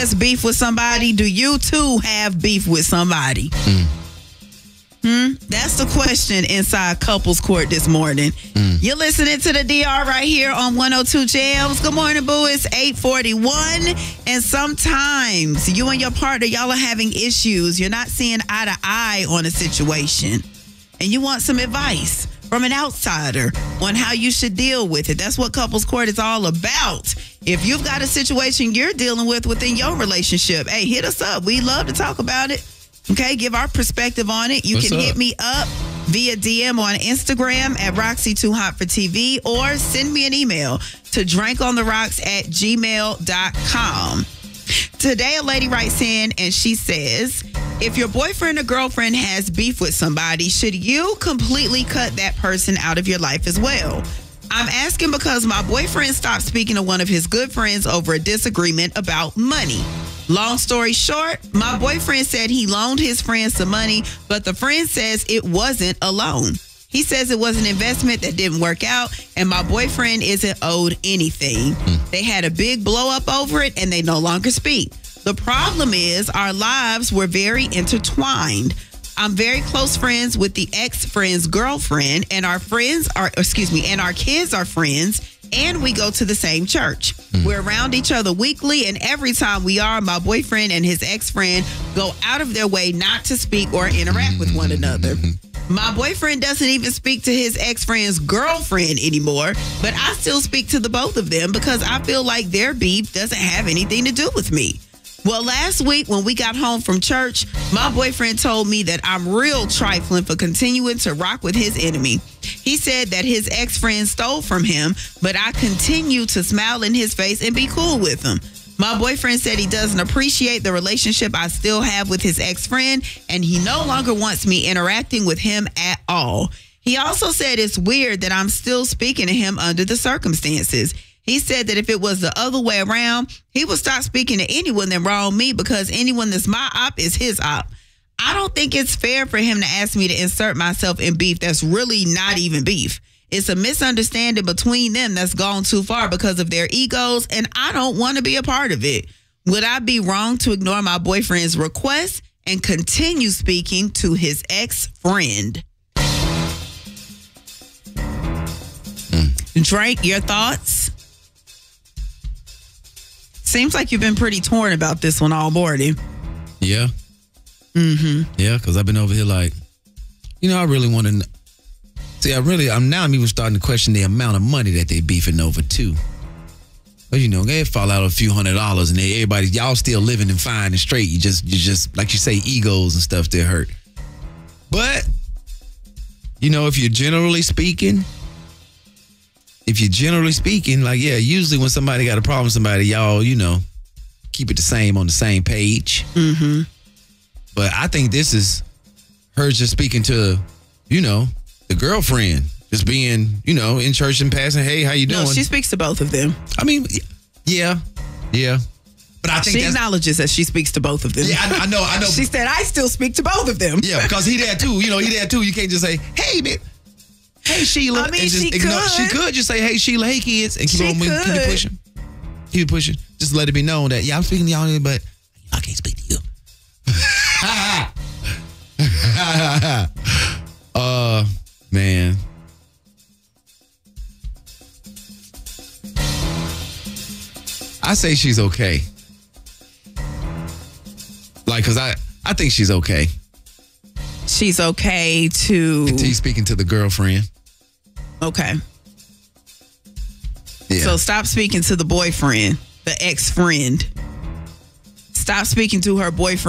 has beef with somebody? Do you too have beef with somebody? That's the question inside Couples Court this morning. You're listening to the DR right here on 102 Jams. Good morning, boo. It's 8:41. And sometimes you and your partner, y'all are having issues. You're not seeing eye to eye on a situation. And you want some advice from an outsider on how you should deal with it. That's what Couples Court is all about. If you've got a situation you're dealing with within your relationship, hey, hit us up. We love to talk about it. Okay, give our perspective on it. You can hit me up via DM on Instagram at Roxy2HotForTV or send me an email to drinkontheRocks@gmail.com. Today, a lady writes in and she says, if your boyfriend or girlfriend has beef with somebody, should you completely cut that person out of your life as well? I'm asking because my boyfriend stopped speaking to one of his good friends over a disagreement about money. Long story short, my boyfriend said he loaned his friend some money, but the friend says it wasn't a loan. He says it was an investment that didn't work out, and my boyfriend isn't owed anything. They had a big blow up over it, and they no longer speak. The problem is our lives were very intertwined. I'm very close friends with the ex-friend's girlfriend, and our kids are friends, and we go to the same church. We're around each other weekly, and every time we are, my boyfriend and his ex-friend go out of their way not to speak or interact with one another. My boyfriend doesn't even speak to his ex-friend's girlfriend anymore, but I still speak to the both of them because I feel like their beef doesn't have anything to do with me. Well, last week when we got home from church, my boyfriend told me that I'm real trifling for continuing to rock with his enemy. He said that his ex-friend stole from him, but I continue to smile in his face and be cool with him. My boyfriend said he doesn't appreciate the relationship I still have with his ex-friend, and he no longer wants me interacting with him at all. He also said it's weird that I'm still speaking to him under the circumstances. He said that if it was the other way around, he would stop speaking to anyone that wronged me because anyone that's my op is his op. I don't think it's fair for him to ask me to insert myself in beef that's really not even beef. It's a misunderstanding between them that's gone too far because of their egos, and I don't want to be a part of it. Would I be wrong to ignore my boyfriend's request and continue speaking to his ex-friend? Drake, your thoughts? Seems like you've been pretty torn about this one all morning. Yeah. Yeah, because I've been over here like, I really want to. See, I'm even starting to question the amount of money that they beefing over too. But they fall out a few $100s, and y'all still living and fine and straight. You just like you say, egos and stuff that hurt. But if you're generally speaking, like, yeah, usually when somebody got a problem with somebody, y'all, keep it the same on the same page. But I think this is her just speaking to, the girlfriend, just being, in church and passing, hey, how you doing? No, she speaks to both of them. I mean, yeah. But I think she acknowledges that she speaks to both of them. Yeah, I know. She said, I still speak to both of them. Yeah, because he there too. You can't just say, hey, man. Hey, Sheila. I mean, and just she could just say, hey, Sheila, hey, kids. And keep it pushing. Keep it pushing. Just let it be known that, yeah, I'm speaking to y'all, but I can't speak to you. Man. I say she's okay. Like, because I think she's okay. She's okay to... Until he's speaking to the girlfriend. Okay. Yeah. So stop speaking to the boyfriend, the ex-friend. Stop speaking to her boyfriend.